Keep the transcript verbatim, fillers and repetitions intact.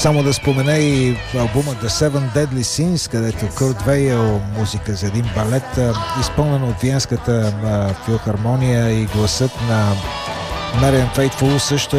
Само да спомена и албума The Seven Deadly Sins, където Кърт Вейл, музика за един балет, изпълнена от Виенската филхармония, и гласът на Мариан Фейтфул също